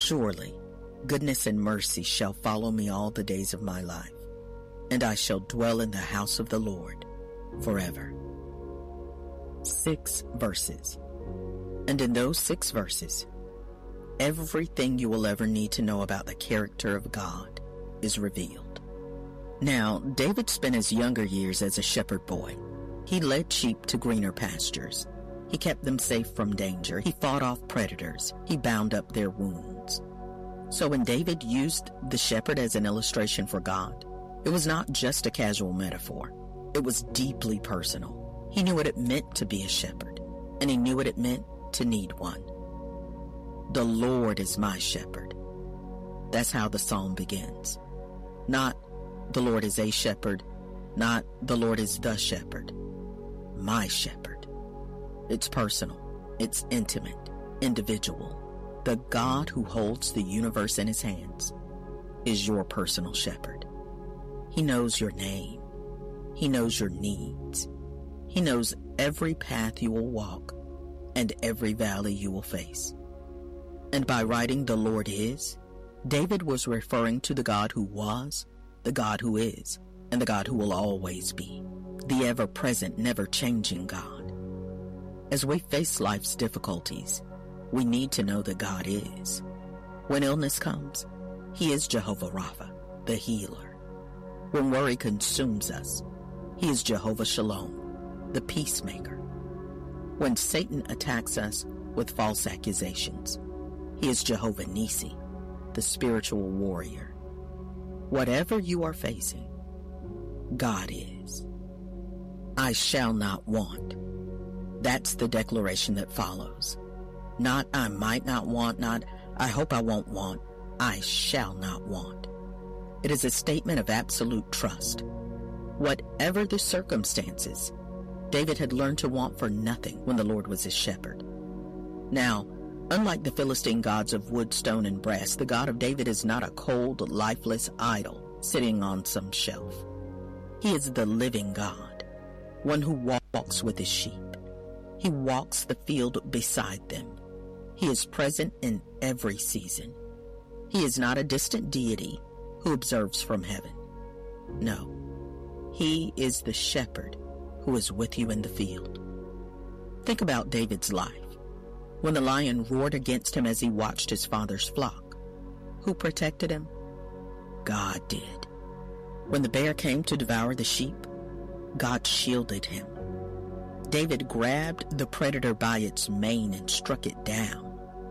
Surely, goodness and mercy shall follow me all the days of my life, and I shall dwell in the house of the Lord forever. 6 verses. And in those 6 verses, everything you will ever need to know about the character of God is revealed. Now, David spent his younger years as a shepherd boy. He led sheep to greener pastures. He kept them safe from danger. He fought off predators. He bound up their wounds. So when David used the shepherd as an illustration for God, it was not just a casual metaphor. It was deeply personal. He knew what it meant to be a shepherd, and he knew what it meant to need one. The Lord is my shepherd. That's how the psalm begins. Not the Lord is a shepherd, not the Lord is the shepherd. My shepherd. It's personal. It's intimate, individual. The God who holds the universe in his hands is your personal shepherd. He knows your name. He knows your needs. He knows every path you will walk and every valley you will face. And by writing "the Lord is," David was referring to the God who was, the God who is, and the God who will always be, the ever-present, never-changing God. As we face life's difficulties, we need to know that God is. When illness comes, He is Jehovah Rapha, the healer. When worry consumes us, He is Jehovah Shalom, the peacemaker. When Satan attacks us with false accusations, He is Jehovah Nisi, the spiritual warrior. Whatever you are facing, God is. I shall not want. That's the declaration that follows. Not I might not want, not I hope I won't want, I shall not want. It is a statement of absolute trust. Whatever the circumstances, David had learned to want for nothing when the Lord was his shepherd. Now, unlike the Philistine gods of wood, stone, and brass, the God of David is not a cold, lifeless idol sitting on some shelf. He is the living God, one who walks with his sheep. He walks the field beside them. He is present in every season. He is not a distant deity who observes from heaven. No, He is the shepherd who is with you in the field. Think about David's life. When the lion roared against him as he watched his father's flock, who protected him? God did. When the bear came to devour the sheep, God shielded him. David grabbed the predator by its mane and struck it down.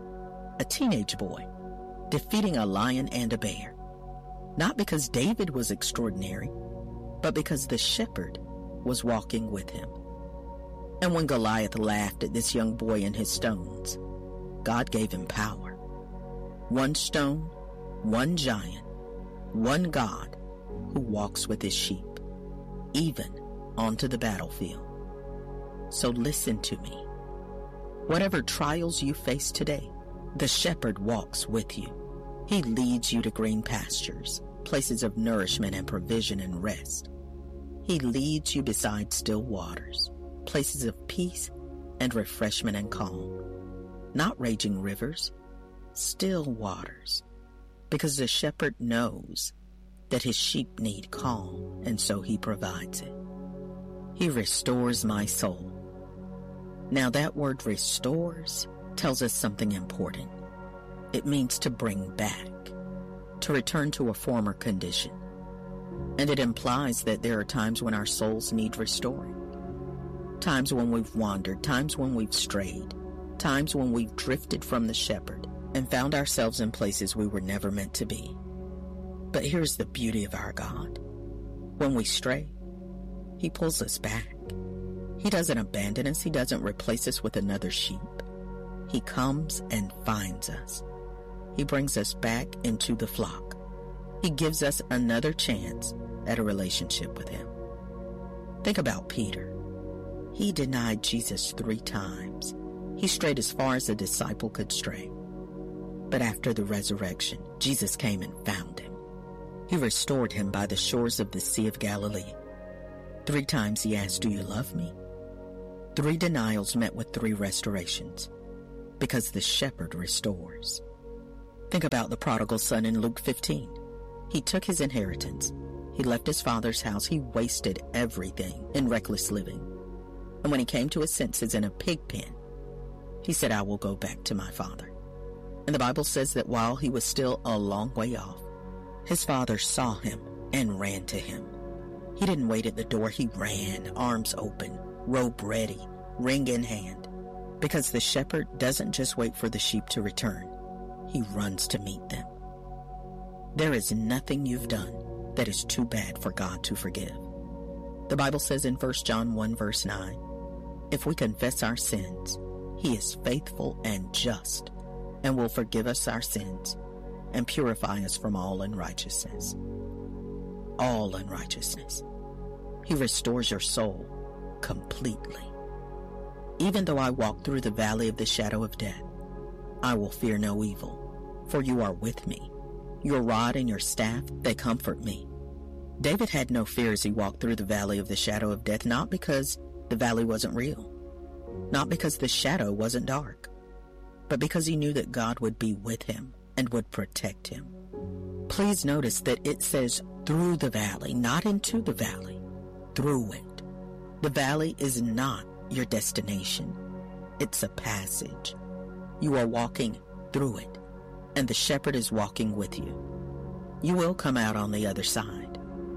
A teenage boy defeating a lion and a bear, not because David was extraordinary, but because the shepherd was walking with him. And when Goliath laughed at this young boy and his stones, God gave him power. One stone, one giant, one God who walks with his sheep, even onto the battlefield. So listen to me. Whatever trials you face today, the shepherd walks with you. He leads you to green pastures, places of nourishment and provision and rest. He leads you beside still waters, places of peace and refreshment and calm. Not raging rivers, still waters, because the shepherd knows that his sheep need calm, and so he provides it. He restores my soul. Now that word restores tells us something important. It means to bring back, to return to a former condition. And it implies that there are times when our souls need restoring. Times when we've wandered, times when we've strayed, times when we've drifted from the shepherd and found ourselves in places we were never meant to be. But here's the beauty of our God. When we stray, He pulls us back. He doesn't abandon us. He doesn't replace us with another sheep. He comes and finds us. He brings us back into the flock. He gives us another chance at a relationship with Him. Think about Peter. He denied Jesus 3 times. He strayed as far as a disciple could stray. But after the resurrection, Jesus came and found him. He restored him by the shores of the Sea of Galilee. 3 times he asked, "Do you love me?" 3 denials met with 3 restorations, because the shepherd restores. Think about the prodigal son in Luke 15. He took his inheritance. He left his father's house. He wasted everything in reckless living. And when he came to his senses in a pig pen, he said, I will go back to my father. And the Bible says that while he was still a long way off, his father saw him and ran to him. He didn't wait at the door. He ran, arms open, robe ready, ring in hand. Because the shepherd doesn't just wait for the sheep to return. He runs to meet them. There is nothing you've done that is too bad for God to forgive. The Bible says in 1 John 1 verse 9, if we confess our sins, He is faithful and just and will forgive us our sins and purify us from all unrighteousness. All unrighteousness. He restores your soul completely. Even though I walk through the valley of the shadow of death, I will fear no evil, for you are with me. Your rod and your staff, they comfort me. David had no fear as he walked through the valley of the shadow of death, not because the valley wasn't real, not because the shadow wasn't dark, but because he knew that God would be with him and would protect him. Please notice that it says through the valley, not into the valley, through it. The valley is not your destination. It's a passage. You are walking through it, and the shepherd is walking with you. You will come out on the other side.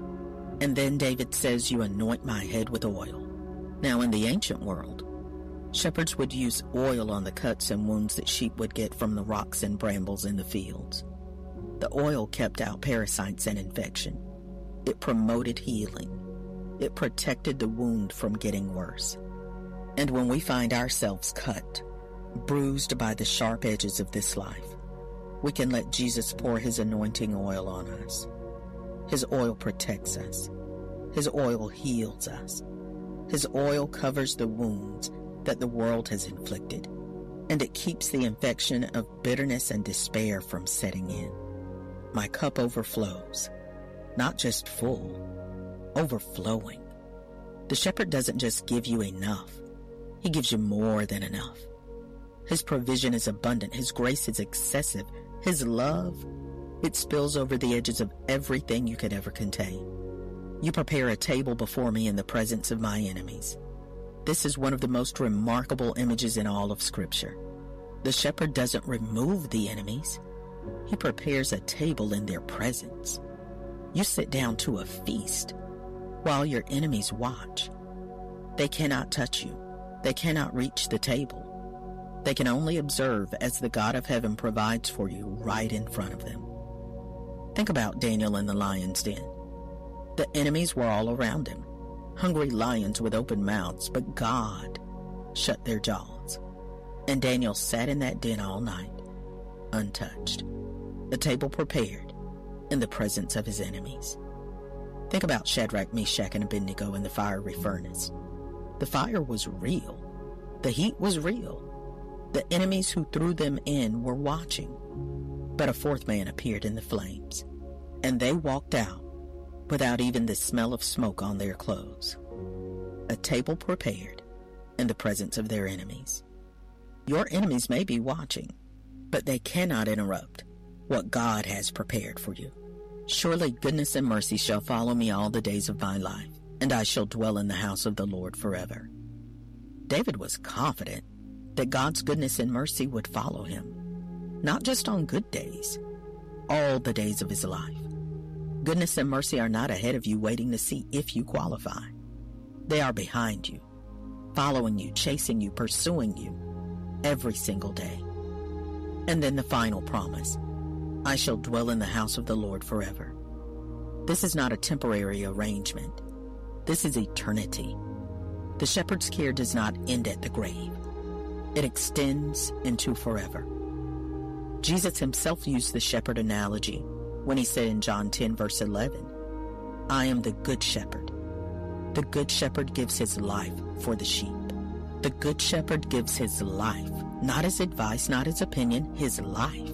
And then David says, you anoint my head with oil. Now, in the ancient world, shepherds would use oil on the cuts and wounds that sheep would get from the rocks and brambles in the fields. The oil kept out parasites and infection. It promoted healing. It protected the wound from getting worse. And when we find ourselves cut, bruised by the sharp edges of this life, we can let Jesus pour His anointing oil on us. His oil protects us. His oil heals us. His oil covers the wounds that the world has inflicted, and it keeps the infection of bitterness and despair from setting in. My cup overflows, not just full, overflowing. The shepherd doesn't just give you enough. He gives you more than enough. His provision is abundant. His grace is excessive. His love, it spills over the edges of everything you could ever contain. You prepare a table before me in the presence of my enemies. This is one of the most remarkable images in all of Scripture. The shepherd doesn't remove the enemies. He prepares a table in their presence. You sit down to a feast while your enemies watch. They cannot touch you. They cannot reach the table. They can only observe as the God of heaven provides for you right in front of them. Think about Daniel in the lion's den. The enemies were all around him, hungry lions with open mouths, but God shut their jaws. And Daniel sat in that den all night, untouched, the table prepared in the presence of his enemies. Think about Shadrach, Meshach, and Abednego in the fiery furnace. The fire was real. The heat was real. The enemies who threw them in were watching. But a fourth man appeared in the flames, and they walked out without even the smell of smoke on their clothes. A table prepared in the presence of their enemies. Your enemies may be watching, but they cannot interrupt what God has prepared for you. Surely goodness and mercy shall follow me all the days of my life, and I shall dwell in the house of the Lord forever. David was confident that God's goodness and mercy would follow him, not just on good days, all the days of his life. Goodness and mercy are not ahead of you waiting to see if you qualify. They are behind you, following you, chasing you, pursuing you every single day. And then the final promise, I shall dwell in the house of the Lord forever. This is not a temporary arrangement. This is eternity. The shepherd's care does not end at the grave. It extends into forever. Jesus himself used the shepherd analogy when he said in John 10 verse 11, I am the good shepherd. The good shepherd gives his life for the sheep. The good shepherd gives his life, not his advice, not his opinion, his life.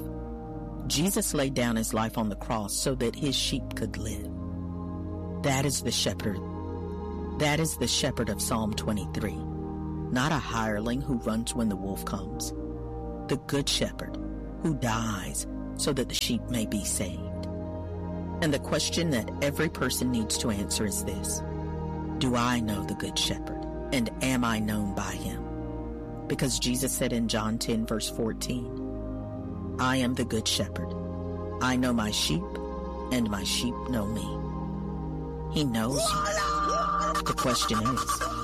Jesus laid down his life on the cross so that his sheep could live. That is the shepherd. That is the shepherd of Psalm 23, not a hireling who runs when the wolf comes. The good shepherd who dies so that the sheep may be saved. And the question that every person needs to answer is this: do I know the Good Shepherd, and am I known by him? Because Jesus said in John 10, verse 14, I am the Good Shepherd. I know my sheep, and my sheep know me. He knows you. The question is,